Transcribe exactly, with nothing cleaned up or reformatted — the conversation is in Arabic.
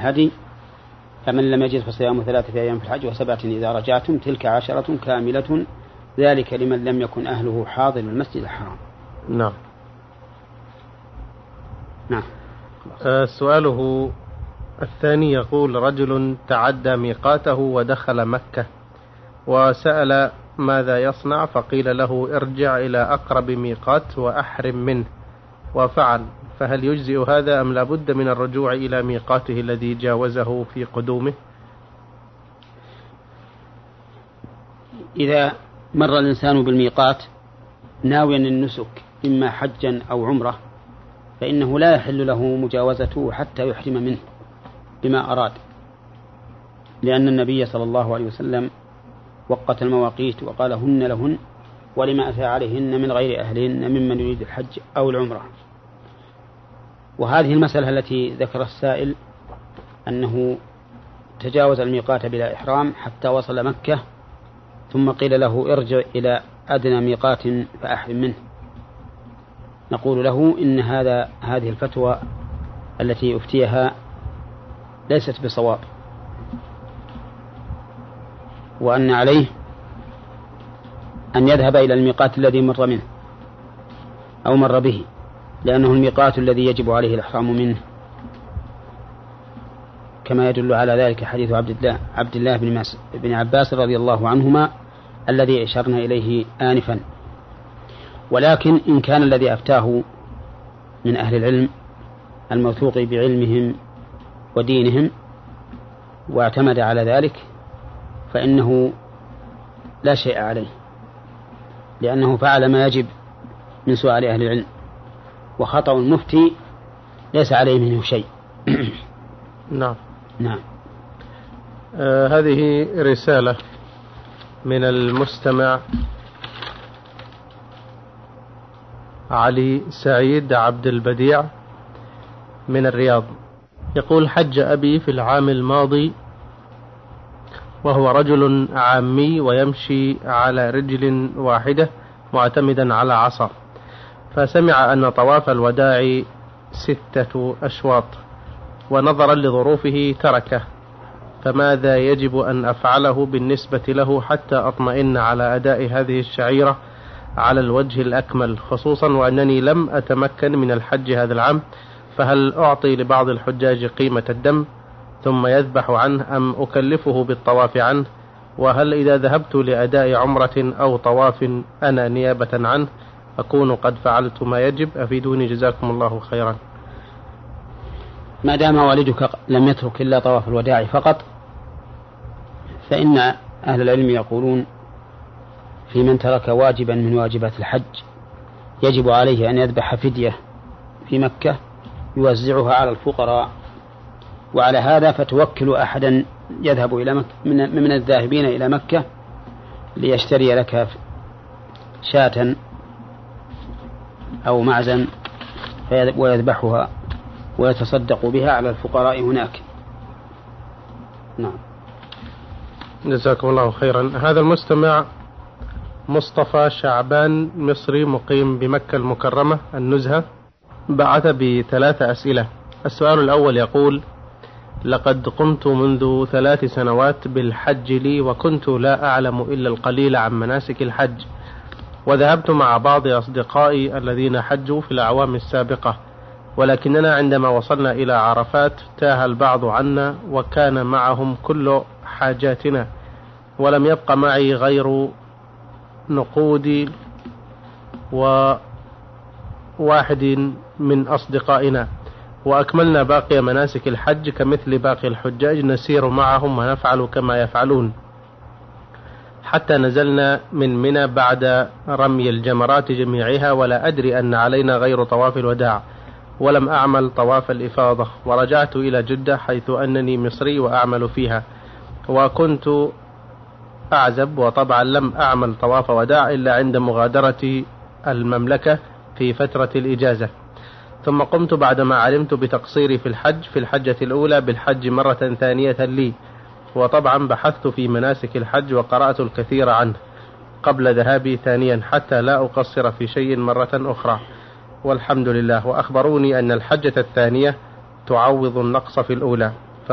الهدي، فمن لم يجد فصيام ثلاثة أيام في الحج وسبعة إذا رجعتم تلك عشرة كاملة، ذلك لمن لم يكن أهله حاضر المسجد الحرام. نعم. نعم. آه سؤاله الثاني يقول: رجل تعدى ميقاته ودخل مكة وسأل ماذا يصنع، فقيل له ارجع إلى أقرب ميقات وأحرم منه، وفعل، فهل يجزئ هذا أم لابد من الرجوع إلى ميقاته الذي جاوزه في قدومه؟ إذا مر الإنسان بالميقات ناويا النسك إما حجا أو عمرة فإنه لا يحل له مجاوزته حتى يحرم منه بما أراد، لأن النبي صلى الله عليه وسلم وقت المواقيت وقال هن لهن ولما أتى عليهن من غير أهلهن ممن يريد الحج أو العمرة. وهذه المسألة التي ذكر السائل أنه تجاوز الميقات بلا إحرام حتى وصل مكة ثم قيل له ارجع إلى أدنى ميقات فأحرم منه، نقول له إن هذا هذه الفتوى التي أفتيها ليست بصواب، وأن عليه أن يذهب إلى الميقات الذي مر منه أو مر به، لأنه الميقات الذي يجب عليه الإحرام منه، كما يدل على ذلك حديث عبد الله عبد الله بن, بن عباس رضي الله عنهما الذي أشرنا إليه آنفا. ولكن إن كان الذي أفتاه من أهل العلم الموثوق بعلمهم ودينهم واعتمد على ذلك فإنه لا شيء عليه، لأنه فعل ما يجب من سؤال أهل العلم، وخطأ المفتي ليس عليه منه شيء. نعم. نعم. آه هذه رسالة من المستمع علي سعيد عبد البديع من الرياض، يقول: حج أبي في العام الماضي وهو رجل عامي ويمشي على رجل واحدة معتمدا على عصا، فسمع أن طواف الوداع ستة أشواط ونظرا لظروفه تركه، فماذا يجب أن أفعله بالنسبة له حتى أطمئن على أداء هذه الشعيرة على الوجه الأكمل، خصوصا وأنني لم أتمكن من الحج هذا العام، فهل أعطي لبعض الحجاج قيمة الدم ثم يذبح عنه أم أكلفه بالطواف عنه؟ وهل إذا ذهبت لأداء عمرة أو طواف أنا نيابة عنه أكون قد فعلت ما يجب؟ أفيدوني جزاكم الله خيرا. ما دام والدك لم يترك إلا طواف الوداع فقط فإن أهل العلم يقولون في من ترك واجبا من واجبات الحج يجب عليه أن يذبح فدية في مكة يوزعها على الفقراء، وعلى هذا فتوكل أحدا يذهب إلى مكة من, من الذاهبين إلى مكة ليشتري لك شاة أو معزا ويذبحها ويتصدق بها على الفقراء هناك. نعم. جزاكم الله خيرا. هذا المستمع مصطفى شعبان مصري مقيم بمكة المكرمة النزهة بعث بثلاث أسئلة. السؤال الأول يقول: لقد قمت منذ ثلاث سنوات بالحج لي وكنت لا أعلم إلا القليل عن مناسك الحج، وذهبت مع بعض أصدقائي الذين حجوا في الأعوام السابقة، ولكننا عندما وصلنا إلى عرفات تاه البعض عنا وكان معهم كل حاجاتنا ولم يبق معي غير نقودي وواحد من أصدقائنا، وأكملنا باقي مناسك الحج كمثل باقي الحجاج نسير معهم ونفعل كما يفعلون حتى نزلنا من منى بعد رمي الجمرات جميعها، ولا أدري أن علينا غير طواف الوداع، ولم أعمل طواف الإفاضة، ورجعت إلى جدة حيث أنني مصري وأعمل فيها، وكنت أعزب، وطبعا لم أعمل طواف وداع إلا عند مغادرة المملكة في فترة الإجازة. ثم قمت بعدما علمت بتقصيري في الحج في الحجة الأولى بالحج مرة ثانية لي، وطبعا بحثت في مناسك الحج وقرأت الكثير عنه قبل ذهابي ثانيا حتى لا أقصر في شيء مرة أخرى، والحمد لله. وأخبروني أن الحجة الثانية تعوض النقص في الأولى،